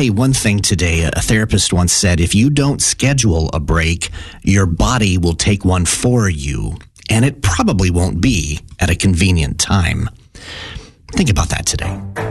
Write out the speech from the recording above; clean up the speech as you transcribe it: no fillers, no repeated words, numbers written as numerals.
Hey, one thing today, a therapist once said, if you don't schedule a break, your body will take one for you, and it probably won't be at a convenient time. Think about that today.